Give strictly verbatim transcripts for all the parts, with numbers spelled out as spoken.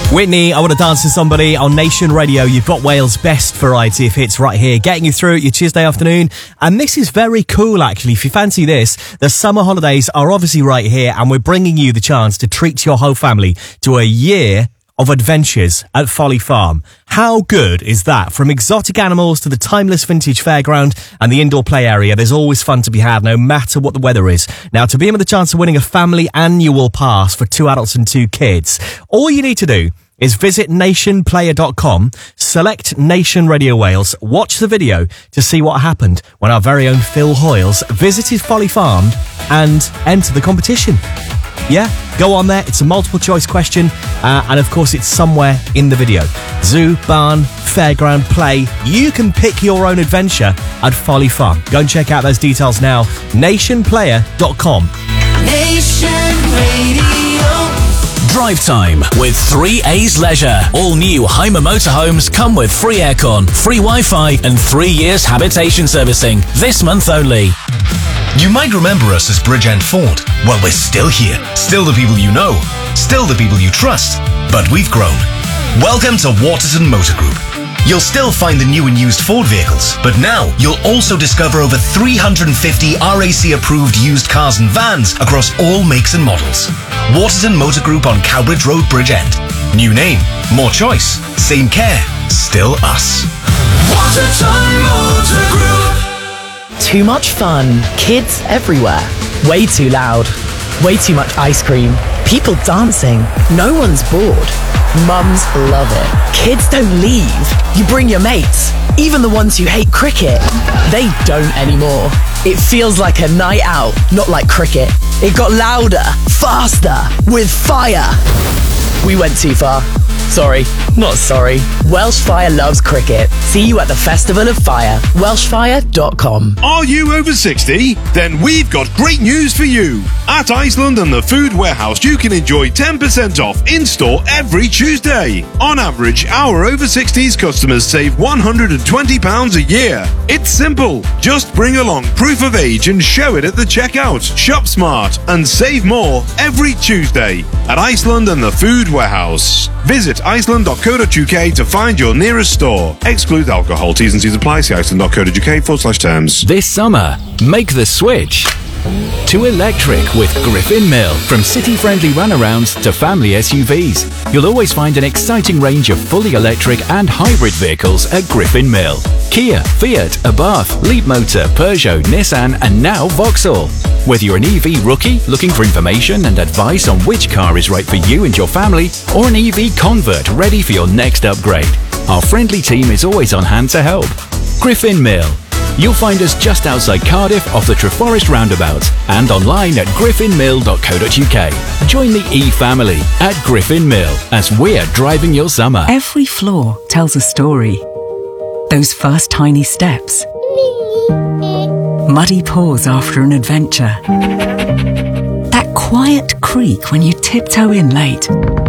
Whitney, I Want to Dance with Somebody on Nation Radio. You've got Wales' best variety of hits right here, getting you through your Tuesday afternoon. And this is very cool, actually. If you fancy this, the summer holidays are obviously right here, and we're bringing you the chance to treat your whole family to a year of adventures at Folly Farm. How good is that? From exotic animals to the timeless vintage fairground and the indoor play area, there's always fun to be had, no matter what the weather is. Now, to be in with the chance of winning a family annual pass for two adults and two kids, all you need to do is visit nation player dot com, select Nation Radio Wales, watch the video to see what happened when our very own Phil Hoyles visited Folly Farm and enter the competition. Yeah, go on there. It's a multiple choice question. Uh, and of course, it's somewhere in the video. Zoo, barn, fairground, play. You can pick your own adventure at Folly Farm. Go and check out those details now. nation player dot com. Nation Radio. Drive time with three A's Leisure. All new Hymer motorhomes come with free aircon, free Wi-Fi and three years habitation servicing. This month only. You might remember us as Bridgend Ford. Well, we're still here. Still the people you know. Still the people you trust. But we've grown. Welcome to Waterton Motor Group. You'll still find the new and used Ford vehicles, but now you'll also discover over three hundred fifty R A C approved used cars and vans across all makes and models. Waterton Motor Group on Cowbridge Road, Bridgend. New name, more choice, same care, still us. Waterton Motor Group. Too much fun, kids everywhere. Way too loud, way too much ice cream, people dancing, no one's bored. Mums love it. Kids don't leave. You bring your mates, even the ones who hate cricket. They don't anymore. It feels like a night out, not like cricket. It got louder, faster, with fire. We went too far. Sorry, not sorry. Welsh Fire loves cricket. See you at the Festival of Fire. welsh fire dot com. Are you over sixty? Then we've got great news for you. At Iceland and the Food Warehouse, you can enjoy ten percent off in-store every Tuesday. On average, our over sixties customers save one hundred twenty pounds a year. It's simple. Just bring along proof of age and show it at the checkout. Shop smart and save more every Tuesday at Iceland and the Food Warehouse. Visit iceland dot co dot uk to find your nearest store. Exclude alcohol. T's and C's apply. See iceland dot co dot uk forward slash terms. This summer, make the switch to electric with Griffin Mill. From city-friendly runarounds to family S U Vs, you'll always find an exciting range of fully electric and hybrid vehicles at Griffin Mill. Kia, Fiat, Abarth, Leapmotor, Peugeot, Nissan and now Vauxhall. Whether you're an E V rookie looking for information and advice on which car is right for you and your family, or an E V convert ready for your next upgrade, our friendly team is always on hand to help. Griffin Mill. You'll find us just outside Cardiff off the Treforest roundabout and online at griffin mill dot co dot uk. Join the E-family at Griffin Mill as we're driving your summer. Every floor tells a story. Those first tiny steps. Muddy paws after an adventure. That quiet creak when you tiptoe in late.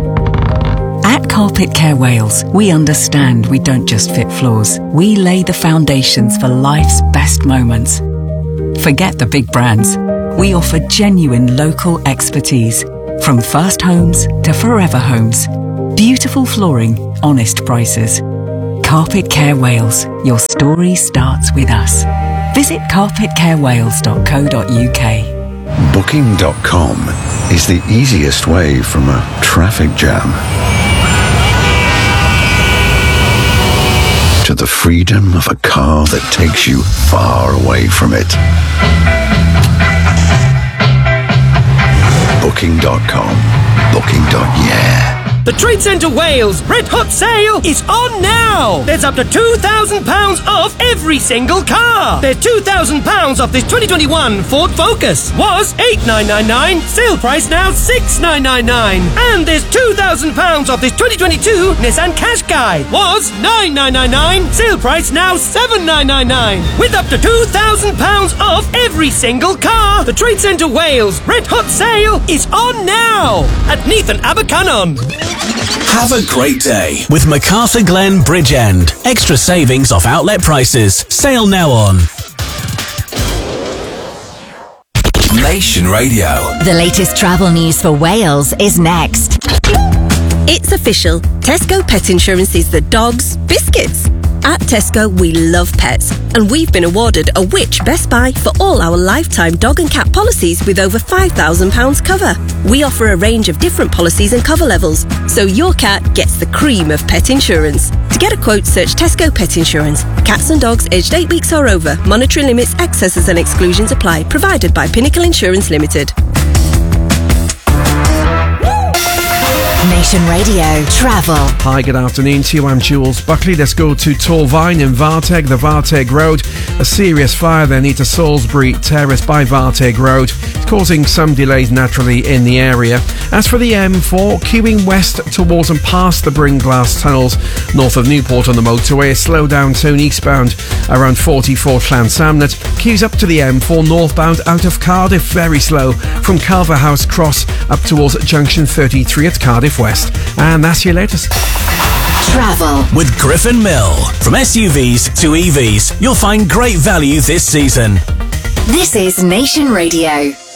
At Carpet Care Wales, we understand we don't just fit floors. We lay the foundations for life's best moments. Forget the big brands. We offer genuine local expertise. From first homes to forever homes. Beautiful flooring, honest prices. Carpet Care Wales. Your story starts with us. Visit carpet care wales dot co dot uk. Booking dot com is the easiest way from a traffic jam to the freedom of a car that takes you far away from it. Booking dot com. Booking. Yeah. The Trade Centre Wales Red Hot Sale is on now! There's up to two thousand pounds off every single car! There's two thousand pounds off this twenty twenty-one Ford Focus. Was eight thousand nine hundred ninety-nine pounds, sale price now six thousand nine hundred ninety-nine pounds. And there's two thousand pounds off this twenty twenty-two Nissan Qashqai. Was nine thousand nine hundred ninety-nine pounds, sale price now seven thousand nine hundred ninety-nine pounds. With up to two thousand pounds off every single car! The Trade Centre Wales Red Hot Sale is on now! At Neath and Abercynon. Have a great day with MacArthur Glen Bridgend. Extra savings off outlet prices. Sale now on Nation Radio. The latest travel news for Wales is next. It's official. Tesco Pet Insurance is the dog's biscuits. At Tesco, we love pets, and we've been awarded a Which Best Buy for all our lifetime dog and cat policies with over five thousand pounds cover. We offer a range of different policies and cover levels, so your cat gets the cream of pet insurance. To get a quote, search Tesco Pet Insurance. Cats and dogs aged eight weeks or over. Monetary limits, excesses and exclusions apply. Provided by Pinnacle Insurance Limited. Nation Radio Travel. Hi, good afternoon to you. I'm Jules Buckley. Let's go to Torvine in Varteg, the Varteg Road. A serious fire there near to Salisbury Terrace by Varteg Road. It's causing some delays naturally in the area. As for the M four, queuing west towards and past the Bringlass tunnels north of Newport on the motorway. Slow down zone eastbound around forty-four Llansamnet. Queues up to the M four northbound out of Cardiff, very slow from Calverhouse Cross up towards junction thirty-three at Cardiff West. And that's your latest. Travel with Griffin Mill. From S U Vs to E Vs, you'll find great value this season. This is Nation Radio.